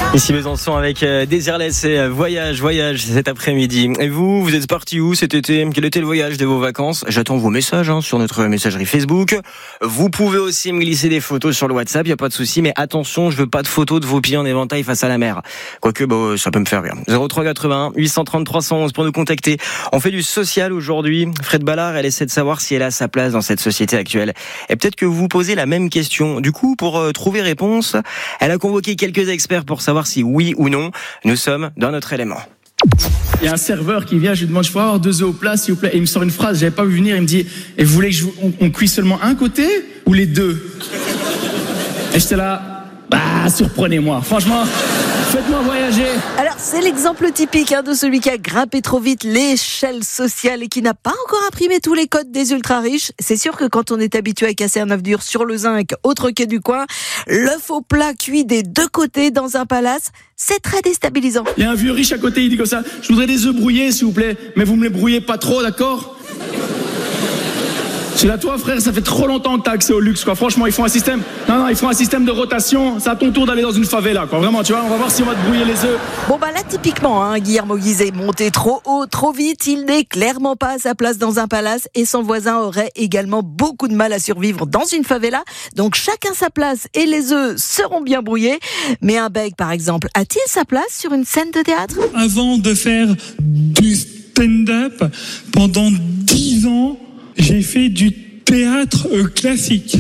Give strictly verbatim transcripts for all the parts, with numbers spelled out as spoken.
Ici Besançon avec euh, Désirless et euh, Voyage, Voyage cet après-midi. Et vous, vous êtes parti où cet été ? Quel était le voyage de vos vacances ? J'attends vos messages hein, sur notre messagerie Facebook. Vous pouvez aussi me glisser des photos sur le WhatsApp, il n'y a pas de souci. Mais attention, je veux pas de photos de vos pieds en éventail face à la mer. Quoique, bon, ça peut me faire rire. zéro trois quatre-vingt-un huit cent trente trois cent onze pour nous contacter. On fait du social aujourd'hui. Fred Ballard, elle essaie de savoir si elle a sa place dans cette société actuelle. Et peut-être que vous vous posez la même question. Du coup, pour euh, trouver réponse, elle a convoqué quelques experts pour savoir si oui ou non, nous sommes dans notre élément. Il y a un serveur qui vient, je lui demande, je peux avoir deux œufs au plat, s'il vous plaît. Et il me sort une phrase, j'avais pas vu venir, il me dit, et vous voulez que je, on, on cuise seulement un côté ou les deux ? Et j'étais là, bah, surprenez-moi. Franchement, faites-moi voyager. Alors, c'est l'exemple typique hein, de celui qui a grimpé trop vite l'échelle sociale et qui n'a pas encore imprimé tous les codes des ultra-riches. C'est sûr que quand on est habitué à casser un œuf dur sur le zinc, autre quai du coin, l'œuf au plat cuit des deux côtés dans un palace, c'est très déstabilisant. Il y a un vieux riche à côté, il dit comme ça, je voudrais des œufs brouillés, s'il vous plaît, mais vous me les brouillez pas trop, d'accord ? C'est là, toi, frère, ça fait trop longtemps que t'as accès au luxe, quoi. Franchement, ils font un système. Non, non, ils font un système de rotation. C'est à ton tour d'aller dans une favela, quoi. Vraiment, tu vois, on va voir si on va te brouiller les œufs. Bon, bah là, typiquement, hein, Guillermo Guise est monté trop haut, trop vite. Il n'est clairement pas à sa place dans un palace et son voisin aurait également beaucoup de mal à survivre dans une favela. Donc, chacun sa place et les œufs seront bien brouillés. Mais un bègue, par exemple, a-t-il sa place sur une scène de théâtre ? Avant de faire du stand-up, pendant dix ans, j'ai fait du théâtre euh, classique.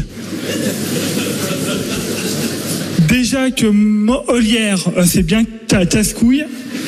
Déjà que Molière, euh, c'est bien casse-couille,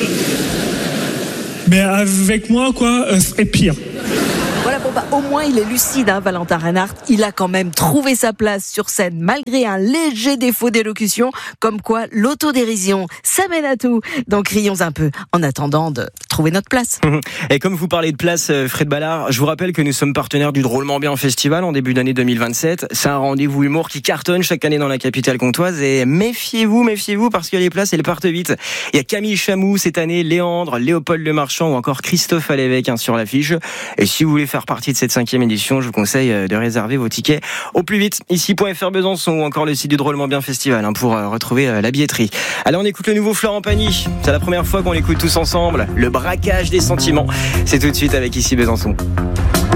mais avec moi, quoi, euh, c'est pire. Voilà, bon bah au moins il est lucide, hein, Valentin Reinhardt. Il a quand même trouvé sa place sur scène malgré un léger défaut d'élocution, comme quoi l'autodérision, ça mène à tout. Donc rions un peu en attendant de trouver notre place. Et comme vous parlez de place, Fred Ballard, je vous rappelle que nous sommes partenaires du Drôlement Bien Festival en début d'année deux mille vingt-sept. C'est un rendez-vous humour qui cartonne chaque année dans la capitale comtoise et méfiez-vous, méfiez-vous parce que les places elles partent vite. Il y a Camille Chamou cette année, Léandre, Léopold Lemarchand ou encore Christophe Alévèque hein, sur l'affiche. Et si vous voulez faire partie de cette cinquième édition, je vous conseille de réserver vos tickets au plus vite. Ici point F R Besançon ou encore le site du Drôlement Bien Festival hein, pour euh, retrouver euh, la billetterie. Allez, on écoute le nouveau Florent Pagny. C'est la première fois qu'on l'écoute tous ensemble. Le braquage des sentiments. C'est tout de suite avec Ici Besançon.